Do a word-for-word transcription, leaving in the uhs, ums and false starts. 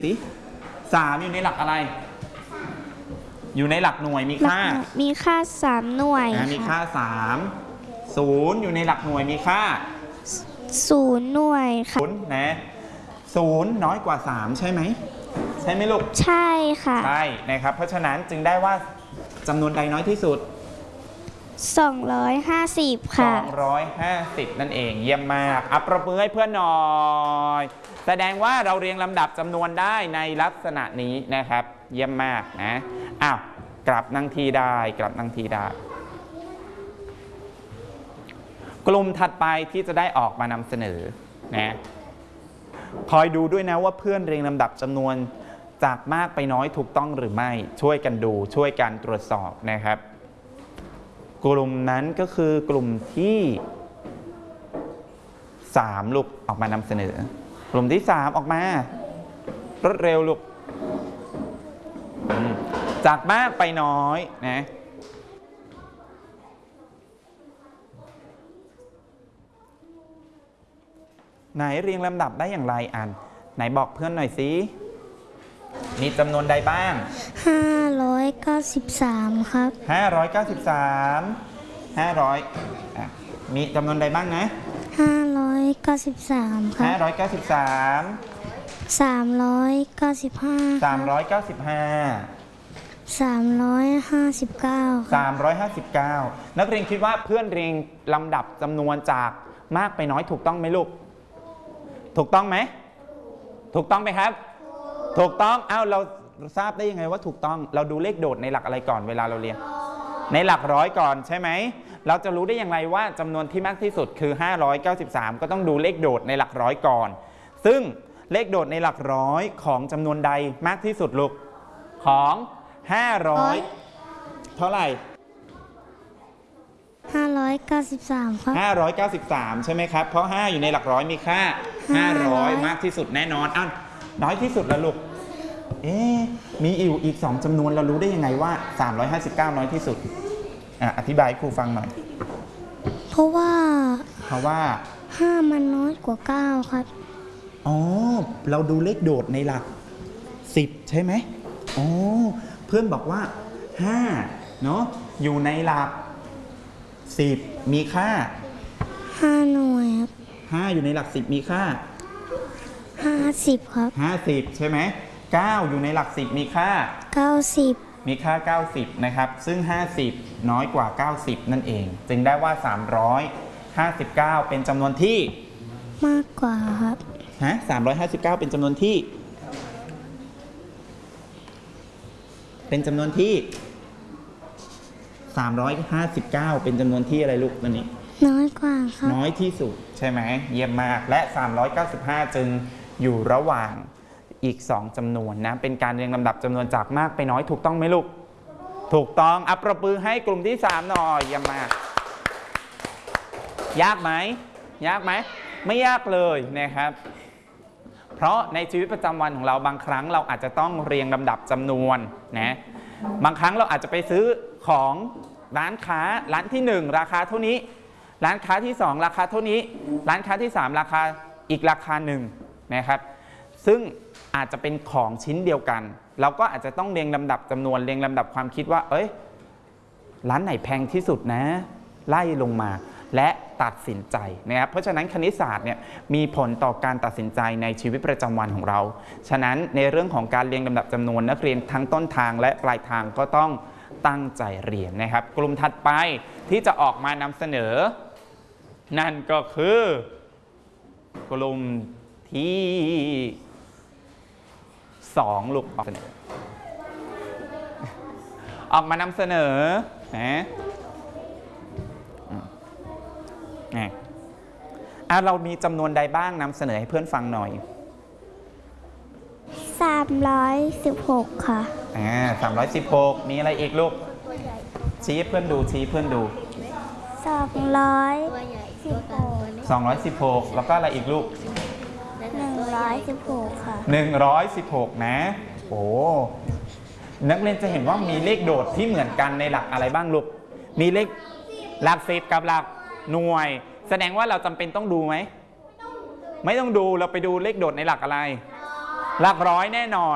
สิสามอยู่ในหลักอะไรอยู่ในหลักหน่วยมีค่ามีค่าสามหน่วยมีค่าสามศูนย์อยู่ในหลักหน่วยมีค่าศูนย์หน่วยค่ะศูนย์นะศูนย์น้อยกว่าสามใช่ไหมใช่ไหมลูกใช่ค่ะใช่นะครับเพราะฉะนั้นจึงได้ว่าจำนวนใดน้อยที่สุดสองร้อยห้าสิบค่ะสองร้อยห้าสิบนั่นเองเยี่ยมมากอัปรบมือให้เพื่อนหน่อยแสดงว่าเราเรียงลำดับจำนวนได้ในลักษณะนี้นะครับเยี่ยมมากนะอ้าวกลับนั่งทีได้กลับนั่งทีได้กลุ่มถัดไปที่จะได้ออกมานำเสนอนะคอยดูด้วยนะว่าเพื่อนเรียงลำดับจำนวนจากมากไปน้อยถูกต้องหรือไม่ช่วยกันดูช่วยกันตรวจสอบนะครับกลุ่มนั้นก็คือกลุ่มที่สามลูกออกมานำเสนอกลุ่มที่สามออกมารวดเร็วลูกจากมากไปน้อยนะไหนเรียงลำดับได้อย่างไรอ่านไหนบอกเพื่อนหน่อยสิมีจำนวนใดบ้างห้าร้อยเก้าสิบสามครับห้าร้อยเก้าสิบสามห้าร้อยอ่ะมีจำนวนใดบ้างนะห้าร้อยเก้าสิบสามครับห้าร้อยเก้าสิบสามสามร้อยเก้าสิบห้าสามร้อยเก้าสิบห้าสามร้อยห้าสิบเก้าสามร้อยห้าสิบเก้านักเรียนคิดว่าเพื่อนเรียงลำดับจำนวนจากมากไปน้อยถูกต้องไหมลูกถูกต้องไหมถูกต้องไหมครับถูกต้องเอ้าเราทราบได้ยังไงว่าถูกต้องเราดูเลขโดดในหลักอะไรก่อนเวลาเราเรียนในหลักร้อยก่อนใช่ไหมเราจะรู้ได้อย่างไรว่าจำนวนที่มากที่สุดคือห้าร้อยเก้าสิบสามก็ต้องดูเลขโดดในหลักร้อยก่อนซึ่งเลขโดดในหลักร้อยของจำนวนใดมากที่สุดลูกของห้าร้อยเท่าไหร่ห้าร้อยเก้าสิบสามครับห้าร้อยเก้าสิบสามใช่ไหมครับเพราะห้าอยู่ในหลักร้อยมีค่าห้าร้อยมากที่สุดแน่นอนอ้าวน้อยที่สุดละลูกเอ๊ะมีอีกอีกสองจำนวนเรารู้ได้ยังไงว่าสามร้อยห้าสิบเก้าน้อยที่สุดอ่ะอธิบายให้ครูฟังหน่อยเพราะว่าเพราะว่าห้ามันน้อยกว่าเก้าครับอ๋อเราดูเลขโดดในหลักสิบใช่ไหมอ๋อเพื่อนบอกว่าห้าเนาะอยู่ในหลักสิบมีค่าห้าหน่วยครับห้าอยู่ในหลักสิบมีค่าห้าสิบครับห้าสิบใช่ไหมเก้าอยู่ในหลักสิบมีค่าเก้าสิบมีค่าเก้าสิบนะครับซึ่งห้าสิบน้อยกว่าเก้าสิบนั่นเองจึงได้ว่าสามร้อยห้าสิบเก้าเป็นจำนวนที่มากกว่าครับฮะสามร้อยห้าสิบเก้าเป็นจำนวนที่เป็นจำนวนที่สามร้อยห้าสิบเก้าเป็นจำนวนที่อะไรลูกตัวนี้น้อยกว่าครับน้อยที่สุดใช่ไหมเยี่ยมมากและสามร้อยเก้าสิบห้าจึงอยู่ระหว่างอีกสองจำนวนนะเป็นการเรียงลำดับจำนวนจากมากไปน้อยถูกต้องไหมลูกถูกต้องอัปรบมือให้กลุ่มที่สามหน่อยเยี่ยมมากยากไหมยากไหมไม่ยากเลยนะครับเพราะในชีวิตประจำวันของเราบางครั้งเราอาจจะต้องเรียงลำดับจำนวนนะบางครั้งเราอาจจะไปซื้อของร้านค้าร้านที่หนึ่งราคาเท่านี้ร้านค้าที่สองราคาเท่านี้ร้านค้าที่สามราคาอีกราคาหนึ่งนะครับซึ่งอาจจะเป็นของชิ้นเดียวกันเราก็อาจจะต้องเรียงลำดับจำนวนเรียงลำดับความคิดว่าเอ้ยร้านไหนแพงที่สุดนะไล่ลงมาและตัดสินใจนะครับเพราะฉะนั้นคณิตศาสตร์เนี่ยมีผลต่อการตัดสินใจในชีวิตประจำวันของเราฉะนั้นในเรื่องของการเรียงลำดับจำนวนนักเรียนทั้งต้นทางและปลายทางก็ต้องตั้งใจเรียนนะครับกลุ่มถัดไปที่จะออกมานำเสนอนั่นก็คือกลุ่มที่สองลูกออกเสนอออกมานำเสนอนะอ่ะเรามีจำนวนใดบ้างนำเสนอให้เพื่อนฟังหน่อยสามร้อยสิบหกค่ะอ่าสามร้อยสิบหกมีอะไรอีกลูกชี้เพื่อนดูชี้เพื่อนดูสองร้อยสิบหกสองร้อยสิบหกแล้วก็อะไรอีกลูกหนึ่งร้อยสิบหกค่ะหนึ่งร้อยสิบหกนะโอ้นักเรียนจะเห็นว่ามีเลขโดดที่เหมือนกันในหลักอะไรบ้างลูกมีเลขหลักสิบกับหลักหน่วยแสดงว่าเราจำเป็นต้องดูไหมไม่ต้องดูเราไปดูเลขโดดในหลักอะไรหลักร้อยแน่นอน